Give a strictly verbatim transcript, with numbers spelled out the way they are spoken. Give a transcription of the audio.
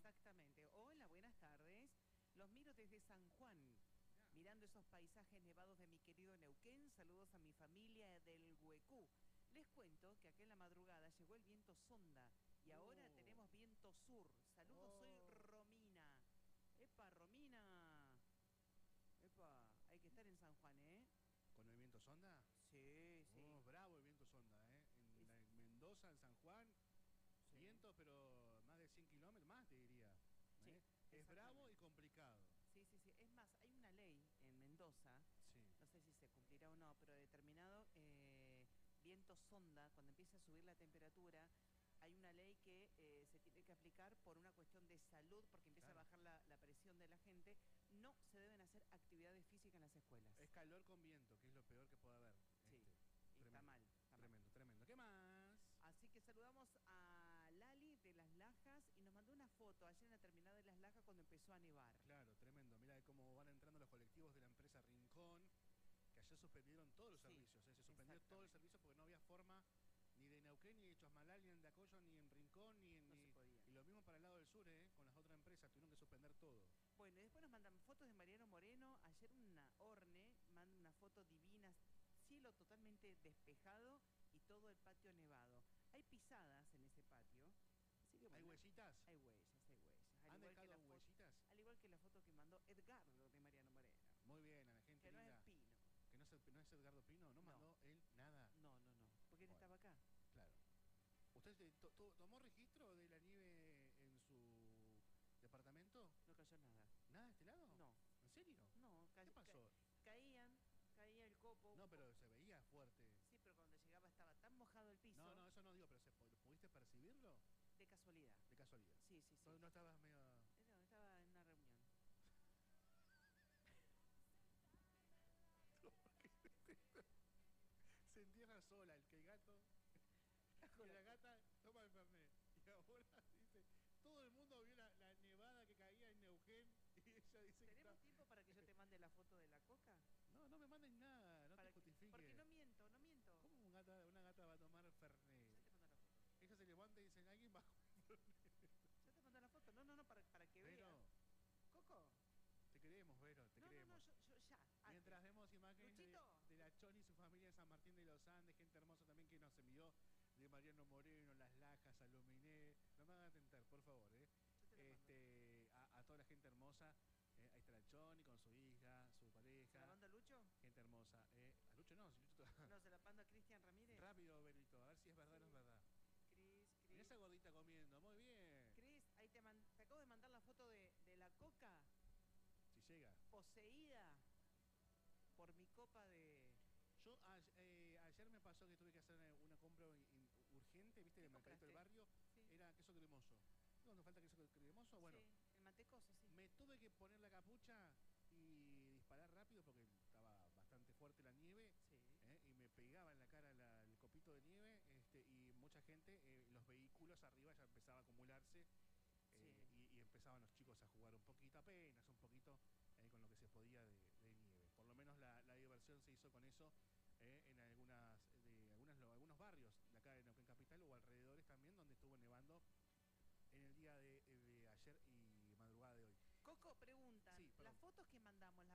Exactamente. Hola, buenas tardes. Los miro desde San Juan, mirando esos paisajes nevados de mi querido Neuquén. Saludos a mi familia del Huecú. Les cuento que acá en la madrugada llegó el viento sonda y ahora Oh. tenemos viento sur. Saludos, Oh. soy Romina. Epa, Romina. Epa, hay que estar en San Juan, ¿eh? ¿Con el viento sonda? Sí, sí. Oh, bravo el viento sonda, ¿eh? En, Es... en Mendoza, en San Juan, sí. Viento, pero más de cien kilómetros, más te diría. Sí, ¿eh? Es bravo y complicado. Sí, sí, sí. Es más, hay una ley en Mendoza, sí. no sé si se cumplirá o no, pero determinado eh, viento sonda, cuando empieza a subir la temperatura, hay una ley que eh, se tiene que aplicar por una cuestión de salud, porque empieza claro. a bajar la, la presión de la gente. No se deben hacer actividades físicas en las escuelas. Es calor con viento, que es lo peor que puede haber. Sí. Este. Y Tremendo, está mal, está tremendo, mal. tremendo. ¿Qué más? Así que saludamos a Lali de Las Lajas y nos mandó una foto ayer en la terminal de Las Lajas cuando empezó a nevar. Claro, tremendo. Mira cómo van entrando los colectivos de la empresa Rincón, que ayer suspendieron todos los sí, servicios. ¿eh? Se suspendió todo el servicio porque no había forma ni de Neuquén, ni de Chosmalal, ni en de Acollo, ni en Rincón, ni en... No ni... se podía. Y lo mismo para el lado del sur, ¿eh? Con las otras empresas, tuvieron que suspender todo. Bueno, y después nos mandan fotos de Mariano Moreno. Ayer una Orne manda una foto divina, cielo totalmente despejado y todo el patio nevado. Hay pisadas en ese patio. Así que, bueno, ¿hay huellitas? Hay huellas, hay huellas. Al ¿Han igual dejado que la huellitas? Foto, al igual que la foto que mandó Edgardo de Mariano Moreno. Muy bien, a la gente que linda. no es Pino. Que no es, no es Edgardo Pino, no, no mandó él nada. No, no, no, porque él bueno, estaba acá. Claro. ¿Usted to, to, tomó registro de la nieve en su departamento? No cayó nada. ¿Nada de este lado? No. ¿En serio? No, ¿qué pasó? Ca caían, caía el copo. No, pero se veía fuerte. Sí, pero cuando llegaba estaba tan mojado el piso. No, no, eso no digo, pero se, ¿pudiste percibirlo? De casualidad. De casualidad. Sí, sí, sí. No, no estabas medio... No, estaba en una reunión. Se entierra sola, el que el gato... que la gata toma el fernet. Y ahora dice... Todo el mundo vio la, la nevada que caía en Neuquén y ella dice que ¿tenemos está... tiempo para que yo te mande la foto de la coca? No, no me manden nada, no para te justifiques. Porque no miento, no miento. ¿Cómo un gata, una gata va a tomar fernet? Ya te mando la foto. Ella se levanta y dice, ¿alguien va a comer fernet? Ya te mando la foto. No, no, no, para, para que veas. Coco. Te queremos, Vero, te no, queremos. No, no, yo, yo ya. Mientras antes. vemos imágenes de, de la Choni y su familia en San Martín de los Andes, gente hermosa también que nos envió, de Mariano Moreno, Las Lajas, Aluminé. No me hagan tentar, por favor, ¿eh? Este, a, a toda la gente hermosa. Eh, ahí está la Choni con su hija, su pareja. ¿Se la manda a Lucho? Gente hermosa. Eh, a Lucho no, si Lucho no, se la manda a Cristian Ramírez. Rápido, Berito, a ver si es verdad o sí. No es verdad. Cris, Cris. Mirá esa gordita comiendo, muy bien. Cris, ahí te, te acabo de mandar la foto de, de la coca. Si llega. Poseída por mi copa de... Yo a, eh, ayer me pasó que tuve que hacer una compra in, urgente, ¿viste? Del mercadito del barrio. Sí. Era queso cremoso. ¿Cuándo falta queso cremoso? Bueno. Sí, el mantecoso, sí. Me tuve que poner la capucha y disparar rápido porque estaba bastante fuerte la nieve. Sí. ¿eh? Y me pegaba en la cara la, el copito de nieve este, y mucha gente, eh, los vehículos arriba ya empezaba a acumularse. Eh, sí. y, y empezaban los chicos a jugar un poquito, apenas un poquito, eh, con lo que se podía de, de nieve. Por lo menos la, la diversión se hizo con eso eh, en algunas, de, algunas, algunos barrios de acá de Neuquén Capital o alrededores también, donde estuvo nevando en el día de, de ayer y madrugada de hoy. Coco, pregunta, sí, las fotos que mandamos,